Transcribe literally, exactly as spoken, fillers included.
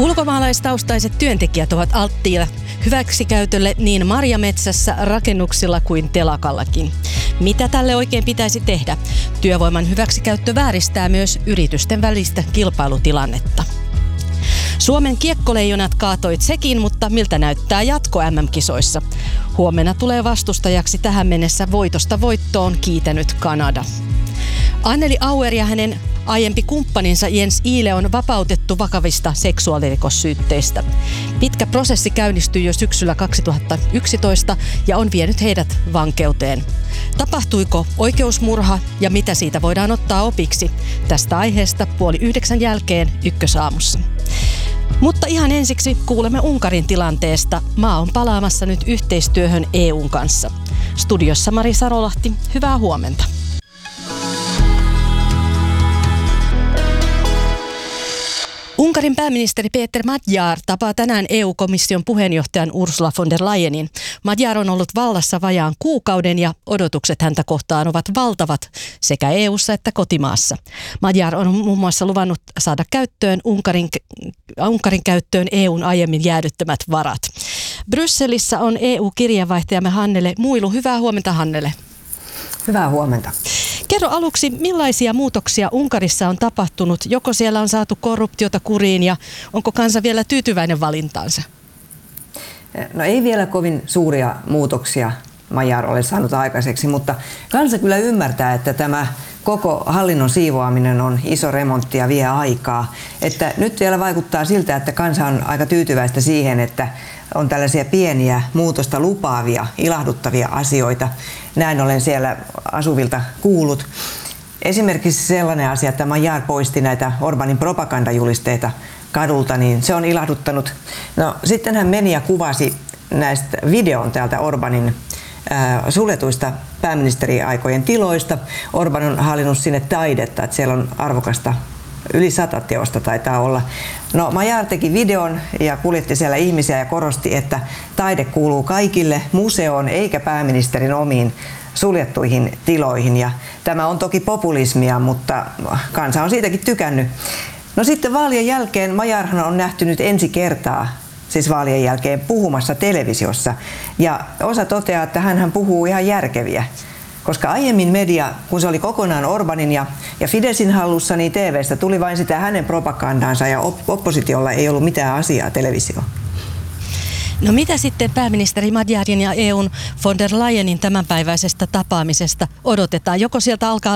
Ulkomaalaistaustaiset työntekijät ovat alttiina hyväksikäytölle niin marjametsässä, rakennuksilla kuin telakallakin. Mitä tälle oikein pitäisi tehdä? Työvoiman hyväksikäyttö vääristää myös yritysten välistä kilpailutilannetta. Suomen kiekkoleijonat kaatoi Tsekin, mutta miltä näyttää jatko M M-kisoissa? Huomenna tulee vastustajaksi tähän mennessä voitosta voittoon kiitänyt Kanada. Anneli Auer ja hänen aiempi kumppaninsa Jens Ihle on vapautettu vakavista seksuaalirikossyytteistä. Pitkä prosessi käynnistyi jo syksyllä kaksituhattayksitoista ja on vienyt heidät vankeuteen. Tapahtuiko oikeusmurha ja mitä siitä voidaan ottaa opiksi? Tästä aiheesta puoli yhdeksän jälkeen Ykkösaamussa. Mutta ihan ensiksi kuulemme Unkarin tilanteesta. Maa on palaamassa nyt yhteistyöhön E U:n kanssa. Studiossa Mari Sarolahti, hyvää huomenta. Unkarin pääministeri Péter Magyar tapaa tänään E U-komission puheenjohtajan Ursula von der Leyenin. Magyar on ollut vallassa vajaan kuukauden ja odotukset häntä kohtaan ovat valtavat sekä E U:ssa että kotimaassa. Magyar on muun muassa luvannut saada käyttöön Unkarin, Unkarin käyttöön E U:n aiemmin jäädyttämät varat. Brysselissä on E U-kirjeenvaihtajamme Hannele Muilu. Hyvää huomenta, Hannele. Hyvää huomenta. Kerro aluksi, millaisia muutoksia Unkarissa on tapahtunut? Joko siellä on saatu korruptiota kuriin ja onko kansa vielä tyytyväinen valintaansa? No ei vielä kovin suuria muutoksia Magyar ole saanut aikaiseksi, mutta kansa kyllä ymmärtää, että tämä koko hallinnon siivoaminen on iso remontti ja vie aikaa. Että nyt vielä vaikuttaa siltä, että kansa on aika tyytyväistä siihen, että on tällaisia pieniä muutosta lupaavia, ilahduttavia asioita. Näin olen siellä asuvilta kuullut. Esimerkiksi sellainen asia, että Magyar poisti näitä Orbanin propagandajulisteita kadulta, niin se on ilahduttanut. No sitten hän meni ja kuvasi näistä videon täältä Orbanin äh, suljetuista pääministeriaikojen tiloista. Orban on hallinnut sinne taidetta, että siellä on arvokasta yli sata teosta taitaa olla. No Magyar teki videon ja kuljetti siellä ihmisiä ja korosti, että taide kuuluu kaikille museoon eikä pääministerin omiin suljettuihin tiloihin. Ja tämä on toki populismia, mutta kansa on siitäkin tykännyt. No sitten vaalien jälkeen Magyarhan on nähty nyt ensi kertaa, siis vaalien jälkeen puhumassa televisiossa. Ja osa toteaa, että hänhän puhuu ihan järkeviä. Koska aiemmin media, kun se oli kokonaan Orbanin ja, ja Fidesin hallussa, niin T V:stä tuli vain sitä hänen propagandaansa ja op- oppositiolla ei ollut mitään asiaa televisioon. No mitä sitten pääministeri Magyarin ja E U:n von der Leyenin tämänpäiväisestä tapaamisesta odotetaan? Joko sieltä alkaa